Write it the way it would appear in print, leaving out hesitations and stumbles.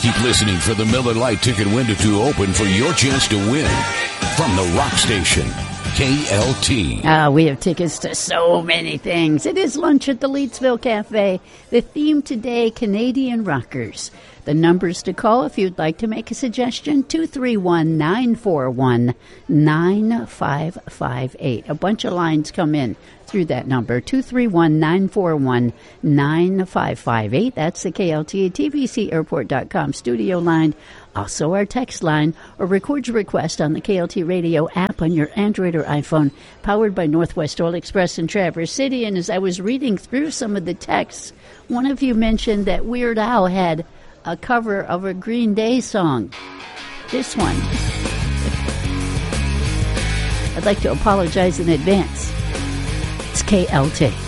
Keep listening for the Miller Lite ticket window to open for your chance to win. From the rock station, KLT. We have tickets to so many things. It is lunch at the Leedsville Cafe. The theme today, Canadian rockers. The numbers to call if you'd like to make a suggestion, 231-941-9558. A bunch of lines come in through that number, 231-941-9558. That's the KLTA TVCAirport.com studio line. Also our text line, or record your request on the KLT radio app on your Android or iPhone, powered by Northwest Oil Express in Traverse City. And as I was reading through some of the texts, one of you mentioned that Weird Al had a cover of a Green Day song. This one. I'd like to apologize in advance. It's KLT.